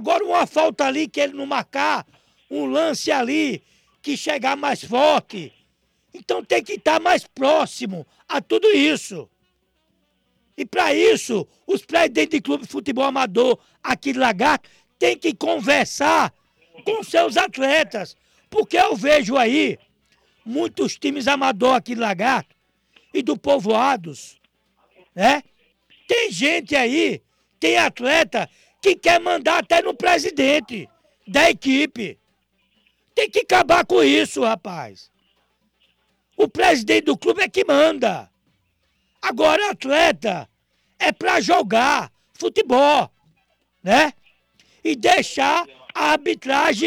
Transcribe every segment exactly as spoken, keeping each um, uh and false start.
Agora uma falta ali que ele não marcar, um lance ali que chegar mais forte. Então tem que estar mais próximo a tudo isso. E para isso, os presidentes de clube de futebol amador aqui de Lagarto têm que conversar com seus atletas. Porque eu vejo aí muitos times amador aqui de Lagarto e do Povoados, né? Tem gente aí, tem atleta que quer mandar até no presidente da equipe. Tem que acabar com isso, rapaz. O presidente do clube é que manda. Agora, atleta é pra jogar futebol, né? E deixar a arbitragem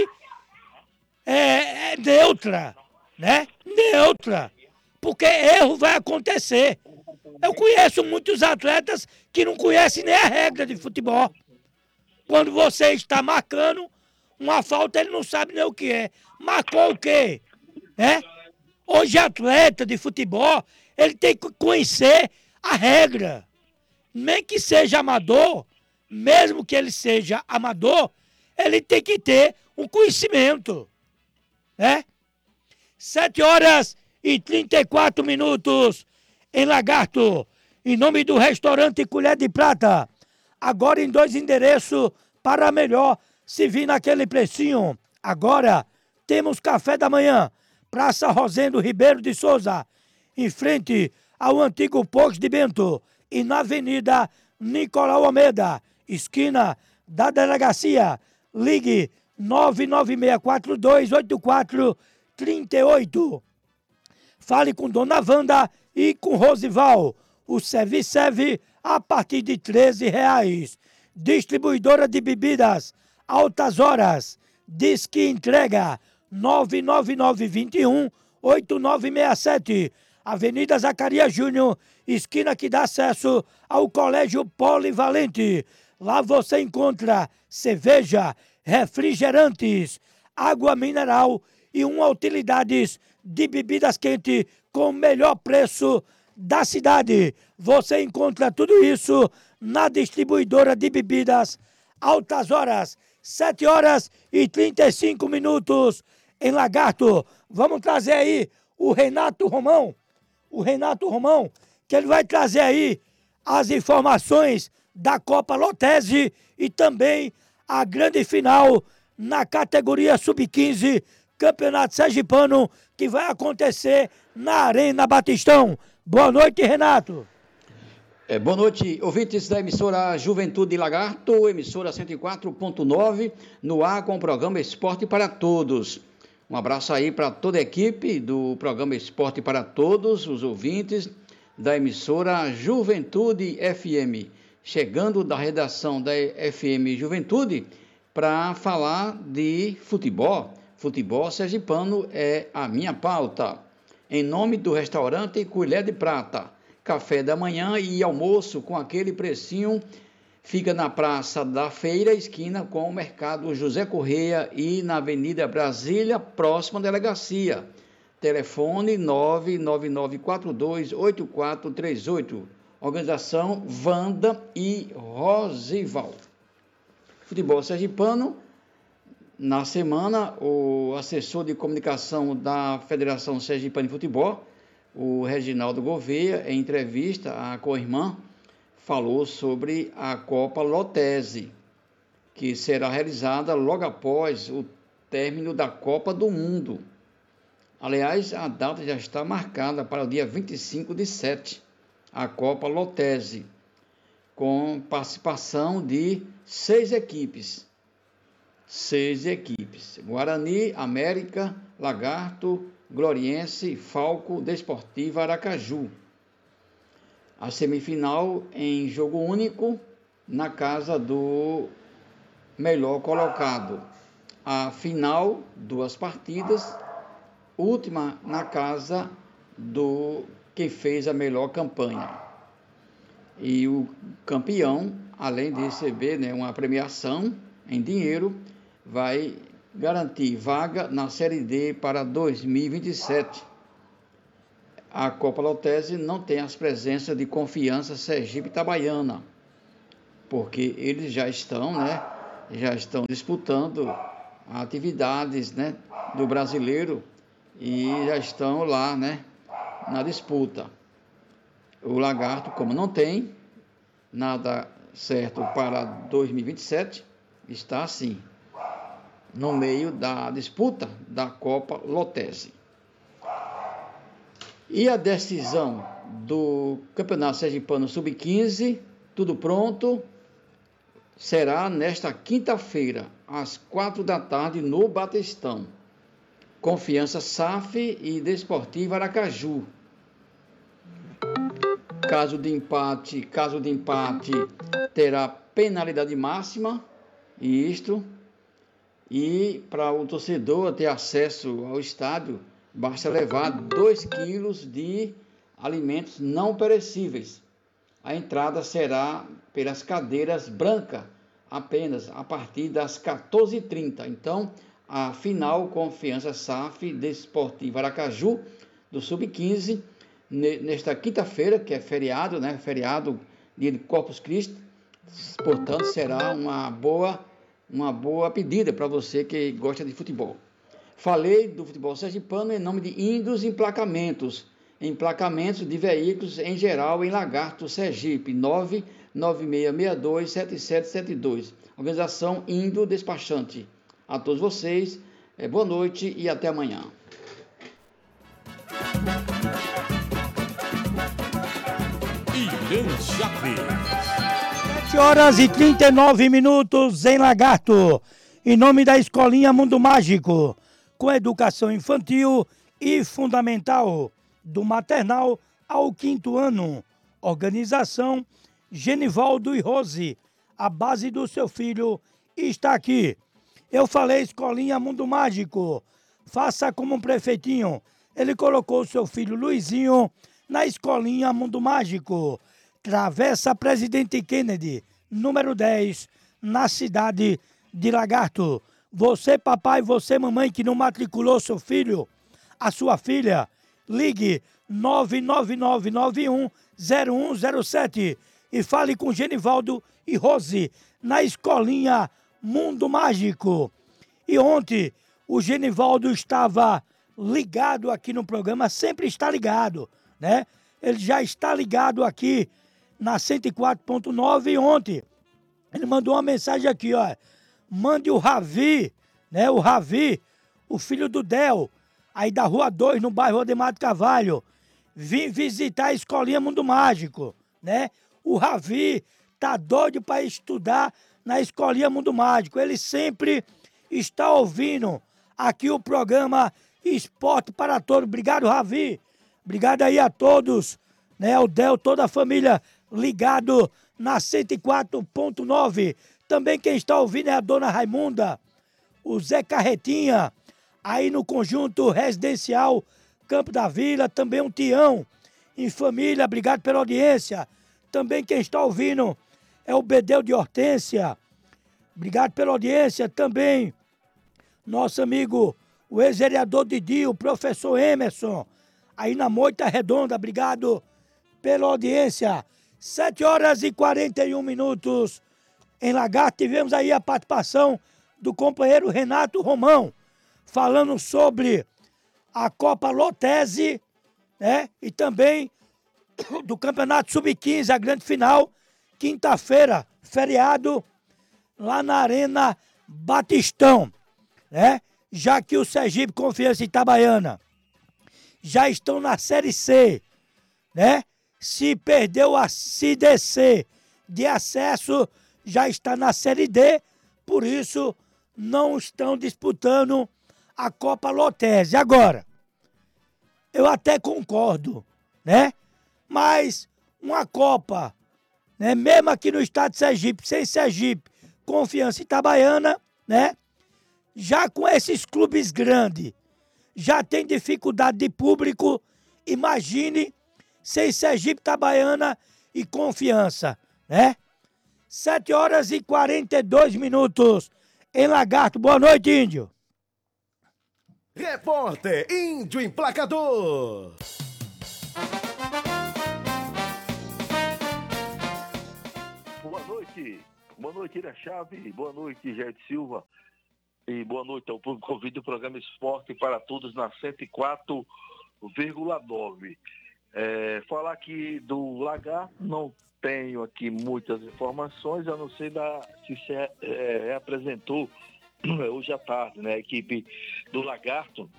é, é neutra, né? Neutra. Porque erro vai acontecer. Eu conheço muitos atletas que não conhecem nem a regra de futebol. Quando você está marcando uma falta, ele não sabe nem o que é. Marcou o quê? É? Hoje, atleta de futebol, ele tem que conhecer a regra. Nem que seja amador, mesmo que ele seja amador, ele tem que ter um conhecimento. Né? Sete horas e trinta e quatro minutos em Lagarto, em nome do restaurante Colher de Prata. Agora em dois endereços para melhor se vir naquele precinho. Agora temos café da manhã, Praça Rosendo Ribeiro de Souza, em frente ao antigo Posto de Bento, e na Avenida Nicolau Almeida, esquina da delegacia. Ligue nove nove seis quatro dois oito quatro três oito. Fale com Dona Wanda e com Rosival. O serviço serve a partir de treze reais. Distribuidora de bebidas Altas Horas. Diz que entrega nove nove nove dois um oito nove seis sete. Avenida Zacarias Júnior, esquina que dá acesso ao Colégio Polivalente. Lá você encontra cerveja, refrigerantes, água mineral e uma utilidades de bebidas quentes com o melhor preço da cidade. Você encontra tudo isso na distribuidora de bebidas Altas Horas. sete horas e trinta e cinco minutos em Lagarto. Vamos trazer aí o Renato Romão. O Renato Romão, que ele vai trazer aí as informações da Copa Lotese e também a grande final na categoria sub quinze, Campeonato Sergipano, que vai acontecer na Arena Batistão. Boa noite, Renato. É, boa noite, ouvintes da emissora Juventude de Lagarto, emissora cento e quatro ponto nove, no ar com o programa Esporte para Todos. Um abraço aí para toda a equipe do programa Esporte para Todos, os ouvintes da emissora Juventude F M. Chegando da redação da F M Juventude para falar de futebol. Futebol sergipano é a minha pauta. Em nome do restaurante Colher de Prata, café da manhã e almoço com aquele precinho, fica na Praça da Feira, esquina com o Mercado José Correia e na Avenida Brasília, próxima à delegacia. Telefone nove nove nove quatro dois oito quatro três oito. Organização Wanda e Rosival. Futebol sergipano. Na semana, o assessor de comunicação da Federação Sergipana de Futebol, o Reginaldo Gouveia, em entrevista à co-irmã, falou sobre a Copa Lotese, que será realizada logo após o término da Copa do Mundo. Aliás, a data já está marcada para o dia vinte e cinco de setembro, a Copa Lotese, com participação de seis equipes. Seis equipes: Guarani, América, Lagarto, Gloriense, Falco, Desportiva, Aracaju. A semifinal em jogo único na casa do melhor colocado. A final, duas partidas, última na casa do que fez a melhor campanha. E o campeão, além de receber, né, uma premiação em dinheiro, vai garantir vaga na Série D para dois mil e vinte e sete. A Copa Lotese não tem as presenças de Confiança, Sergipe e Itabaiana, porque eles já estão, né, já estão disputando atividades, né, do brasileiro e já estão lá, né, na disputa. O Lagarto, como não tem nada certo para dois mil e vinte e sete, está assim, no meio da disputa da Copa Lotese. E a decisão do Campeonato Sergipano sub quinze, tudo pronto, será nesta quinta-feira, às quatro da tarde, no Batistão. Confiança S A F e Desportiva Aracaju. Caso de empate, caso de empate, terá penalidade máxima, isto, e para o torcedor ter acesso ao estádio, basta levar dois quilos de alimentos não perecíveis. A entrada será pelas cadeiras brancas, apenas a partir das quatorze e trinta. Então, a final Confiança S A F Desportiva Aracaju, do sub quinze, nesta quinta-feira, que é feriado, né? Feriado, dia de Corpus Christi. Portanto, será uma boa, uma boa pedida para você que gosta de futebol. Falei do futebol sergipano em nome de Indus Emplacamentos. Emplacamentos de veículos em geral em Lagarto, Sergipe, nove nove seis seis dois sete sete sete dois. Organização Indo Despachante. A todos vocês, boa noite e até amanhã. sete horas e trinta e nove minutos em Lagarto. Em nome da Escolinha Mundo Mágico, com educação infantil e fundamental, do maternal ao quinto ano. Organização Genivaldo e Rose. A base do seu filho está aqui. Eu falei Escolinha Mundo Mágico. Faça como um prefeitinho. Ele colocou o seu filho Luizinho na Escolinha Mundo Mágico. Travessa Presidente Kennedy, número dez, na cidade de Lagarto. Você, papai, você, mamãe, que não matriculou seu filho, a sua filha, ligue nove nove nove nove um zero um zero sete e fale com Genivaldo e Rose na Escolinha Mundo Mágico. E ontem o Genivaldo estava ligado aqui no programa, sempre está ligado, né? Ele já está ligado aqui na cento e quatro ponto nove e ontem ele mandou uma mensagem aqui, ó. Mande o Ravi, né? O Ravi, o filho do Del, aí da Rua dois, no bairro Ademar de Carvalho, vim visitar a Escolinha Mundo Mágico, né? O Ravi tá doido para estudar na Escolinha Mundo Mágico. Ele sempre está ouvindo aqui o programa Esporte para Todos. Obrigado, Ravi. Obrigado aí a todos, né? O Del, toda a família ligado na cento e quatro ponto nove. Também quem está ouvindo é a Dona Raimunda, o Zé Carretinha, aí no conjunto residencial Campo da Vila, também um Tião em família, obrigado pela audiência. Também quem está ouvindo é o Bedeu de Hortência, obrigado pela audiência. Também nosso amigo, o ex-vereador Didi, o professor Emerson, aí na Moita Redonda, obrigado pela audiência. sete horas e quarenta e um minutos em Lagarto. Tivemos aí a participação do companheiro Renato Romão, falando sobre a Copa Lotese, né? E também do Campeonato sub quinze, a grande final, quinta-feira, feriado, lá na Arena Batistão, né? Já que o Sergipe, Confiança e Itabaiana já estão na Série C, né? Se perdeu a C D C de acesso, já está na Série D, por isso não estão disputando a Copa Lotese. Agora, eu até concordo, né? Mas uma Copa, né? Mesmo aqui no estado de Sergipe, sem Sergipe, Confiança e Itabaiana, né? Já com esses clubes grandes, já tem dificuldade de público, imagine sem Sergipe, Itabaiana e Confiança, né? sete horas e quarenta e dois minutos em Lagarto. Boa noite, Índio. Repórter Índio Emplacador. Boa noite. Boa noite, Ira Chave. Boa noite, Jair Silva. E boa noite ao público convite do programa Esporte para Todos na cento e quatro vírgula nove. É, falar aqui do Lagarto, não tenho aqui muitas informações, a não ser da, que se é, é, apresentou hoje à tarde, né? A equipe do Lagarto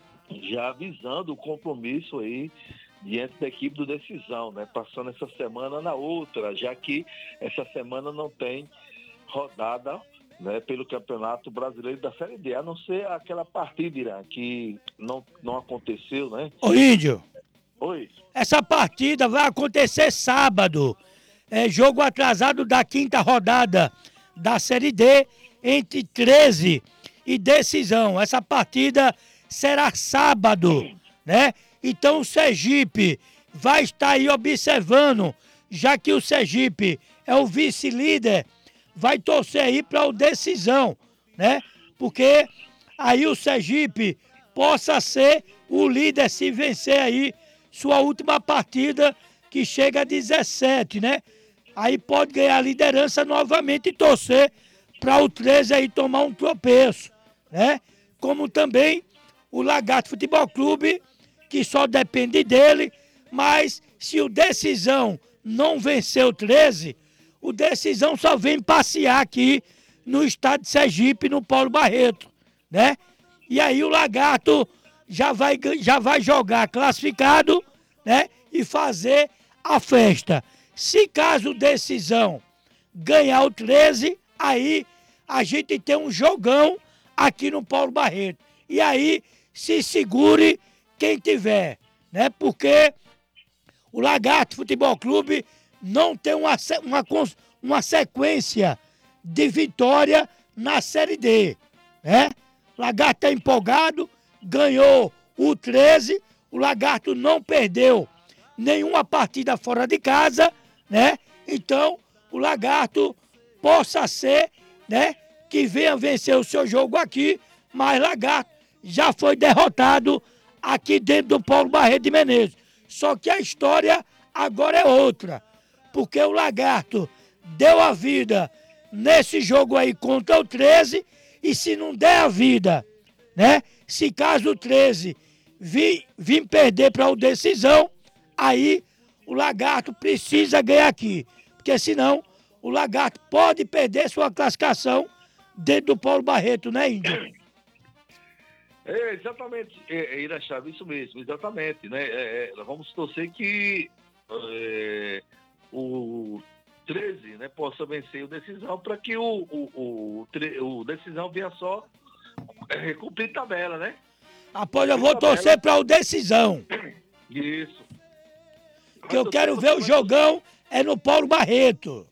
já avisando o compromisso aí diante da equipe do Decisão, né? Passando essa semana na outra, já que essa semana não tem rodada, né, pelo Campeonato Brasileiro da Série D, a não ser aquela partida, Irã, que não, não aconteceu, né? Ô Índio, Oi. Essa partida vai acontecer sábado, é jogo atrasado da quinta rodada da Série D, entre treze e Decisão. Essa partida será sábado, né? Então o Sergipe vai estar aí observando, já que o Sergipe é o vice-líder, vai torcer aí para o Decisão, né? Porque aí o Sergipe possa ser o líder se vencer aí sua última partida, que chega a dezessete, né? Aí pode ganhar a liderança novamente e torcer para o treze aí tomar um tropeço, né? Como também o Lagarto Futebol Clube, que só depende dele, mas se o Decisão não vencer o treze, o Decisão só vem passear aqui no estado de Sergipe, no Paulo Barreto, né? E aí o Lagarto já vai, já vai jogar classificado, né? E fazer a festa. Se caso o Decisão ganhar o treze, aí a gente tem um jogão aqui no Paulo Barreto. E aí se segure quem tiver, né? Porque o Lagarto Futebol Clube não tem uma, uma, uma sequência de vitória na Série D, né? O Lagarto está empolgado, ganhou o treze, o Lagarto não perdeu nenhuma partida fora de casa, né? Então, o Lagarto possa ser, né, que venha vencer o seu jogo aqui, mas Lagarto já foi derrotado aqui dentro do Paulo Barreto de Menezes. Só que a história agora é outra, porque o Lagarto deu a vida nesse jogo aí contra o treze, e se não der a vida, né? Se caso o treze vir, vir perder para o Decisão, aí o Lagarto precisa ganhar aqui, porque senão o Lagarto pode perder sua classificação dentro do Paulo Barreto, né, Índio? É, exatamente, é, Ira Chave, isso mesmo, exatamente, né? É, é, vamos torcer que é, o treze, né, possa vencer o Decisão para que o, o, o, o Decisão venha só é, cumprir tabela, né? Após eu vou torcer para o Decisão. Isso. Que eu quero ver o jogão é no Paulo Barreto.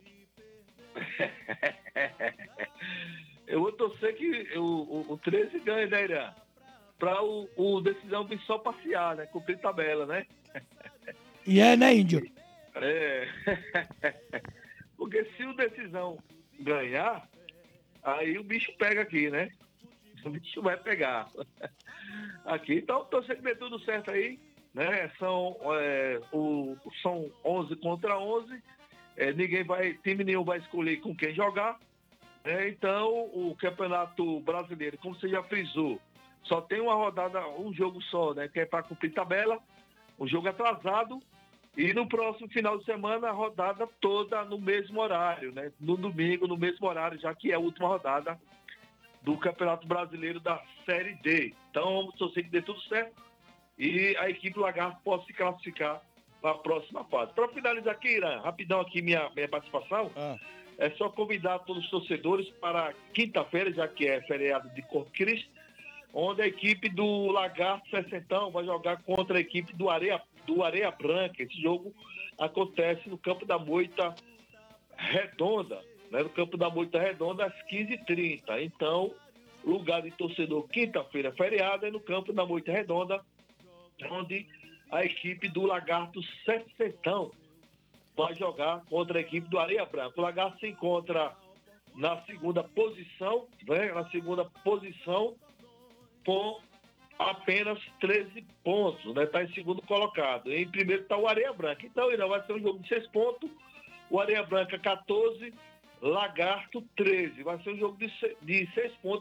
Eu vou torcer que o, o, o treze ganhe, né, Irã? Para o, o Decisão vir só passear, né? Cumprir tabela, né? E é, né, Índio? É. Porque se o Decisão ganhar, aí o bicho pega aqui, né? O bicho vai pegar. Aqui, então, torcer que dê tudo certo aí, né? São, é, o, são onze contra onze. É, ninguém vai, time nenhum vai escolher com quem jogar. É, então, o Campeonato Brasileiro, como você já frisou, só tem uma rodada, um jogo só, né? Que é para cumprir tabela, um jogo atrasado. E no próximo final de semana, a rodada toda no mesmo horário, né? No domingo, no mesmo horário, já que é a última rodada do Campeonato Brasileiro da Série D. Então, vamos torcer que dê tudo certo e a equipe do Lagarto possa se classificar para a próxima fase. Para finalizar aqui, Irã, rapidão aqui minha, minha participação, ah. é só convidar todos os torcedores para quinta-feira, já que é feriado de Corpus Christi, onde a equipe do Lagarto Sessentão vai jogar contra a equipe do Areia, do Areia Branca. Esse jogo acontece no Campo da Moita Redonda, né? No Campo da Moita Redonda, às quinze e trinta. Então, lugar de torcedor quinta-feira feriado é no Campo da Moita Redonda, onde a equipe do Lagarto Sessentão vai jogar contra a equipe do Areia Branca. O Lagarto se encontra na segunda posição, né? Na segunda posição, com apenas treze pontos, né? Está em segundo colocado. Em primeiro está o Areia Branca. Então, ainda vai ser um jogo de seis pontos. O Areia Branca, quatorze. Lagarto treze. Vai ser um jogo de, se- de seis pontos.